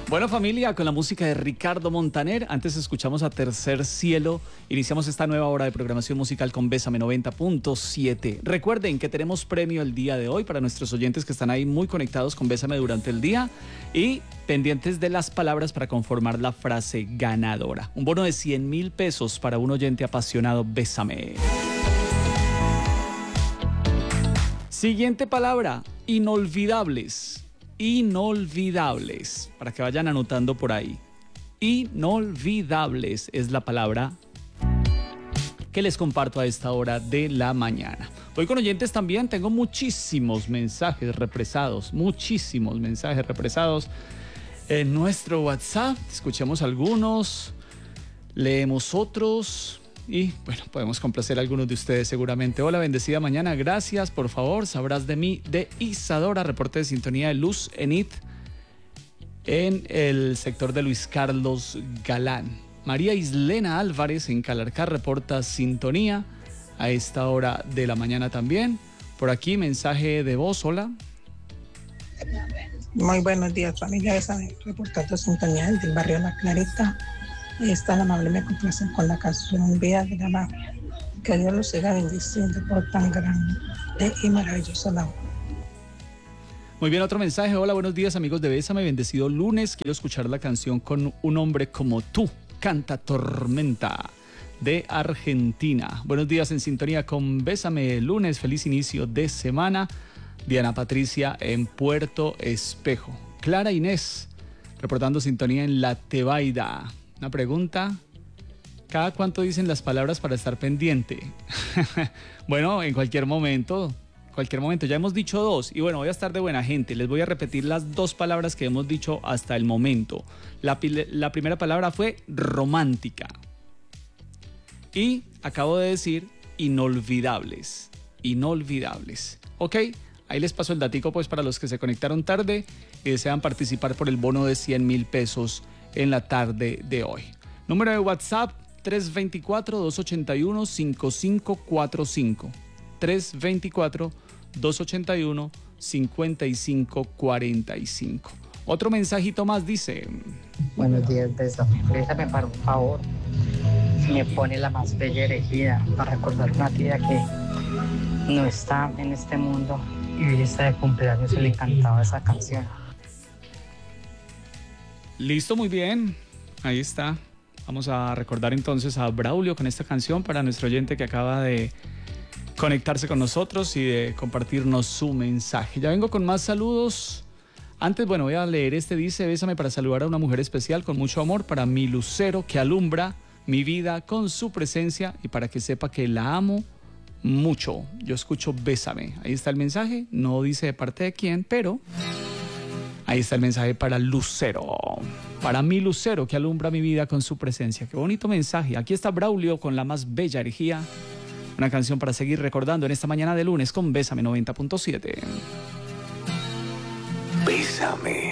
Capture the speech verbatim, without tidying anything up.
Bueno, familia, con la música de Ricardo Montaner, antes escuchamos a Tercer Cielo, iniciamos esta nueva hora de programación musical con Bésame noventa punto siete. Recuerden que tenemos premio el día de hoy para nuestros oyentes que están ahí muy conectados con Bésame durante el día y pendientes de las palabras para conformar la frase ganadora. Un bono de cien mil pesos para un oyente apasionado, Bésame. Siguiente palabra, inolvidables. Inolvidables, para que vayan anotando por ahí. Inolvidables es la palabra que les comparto a esta hora de la mañana. Voy con oyentes también, tengo muchísimos mensajes represados, muchísimos mensajes represados en nuestro WhatsApp. Escuchemos algunos, leemos otros y bueno, podemos complacer a algunos de ustedes seguramente. Hola, bendecida mañana, gracias, por favor, sabrás de mí, de Isadora, reporte de sintonía de Luz Enid en el sector de Luis Carlos Galán. María Islena Álvarez en Calarcá reporta sintonía a esta hora de la mañana también. Por aquí mensaje de voz, hola. Muy buenos días, familia Bésame, reportando sintonía del barrio La Clarita. Esta la amable me complacen con la canción Vida de la Mafia. Que Dios los siga bendiciendo por tan grande y maravillosa labor. Muy bien, otro mensaje. Hola, buenos días amigos de Bésame, bendecido lunes. Quiero escuchar la canción Con un hombre como tú. Canta Tormenta de Argentina. Buenos días en sintonía con Bésame lunes. Feliz inicio de semana. Diana Patricia en Puerto Espejo. Clara Inés reportando sintonía en La Tebaida. Una pregunta, ¿cada cuánto dicen las palabras para estar pendiente? Bueno, en cualquier momento, cualquier momento, ya hemos dicho dos y bueno, voy a estar de buena gente, les voy a repetir las dos palabras que hemos dicho hasta el momento. La, la primera palabra fue romántica y acabo de decir inolvidables, inolvidables, ¿ok? Ahí les paso el datico pues para los que se conectaron tarde y desean participar por el bono de cien mil pesos en la tarde de hoy. Número de WhatsApp tres dos cuatro, dos ocho uno, cinco cinco cuatro cinco. tres dos cuatro, dos ocho uno, cinco cinco cuatro cinco. Otro mensajito más dice: buenos días, Bésame. Bésame para un favor. Si me pone la más bella elegida para recordar una tía que no está en este mundo y hoy está de cumpleaños y le encantaba esa canción. Listo, muy bien. Ahí está. Vamos a recordar entonces a Braulio con esta canción para nuestro oyente que acaba de conectarse con nosotros y de compartirnos su mensaje. Ya vengo con más saludos. Antes, bueno, voy a leer este. Dice: bésame para saludar a una mujer especial con mucho amor, para mi lucero que alumbra mi vida con su presencia y para que sepa que la amo mucho. Yo escucho bésame. Ahí está el mensaje. No dice de parte de quién, pero ahí está el mensaje para Lucero. Para mi Lucero que alumbra mi vida con su presencia. Qué bonito mensaje. Aquí está Braulio con la más bella herejía. Una canción para seguir recordando en esta mañana de lunes con Bésame noventa punto siete. Bésame.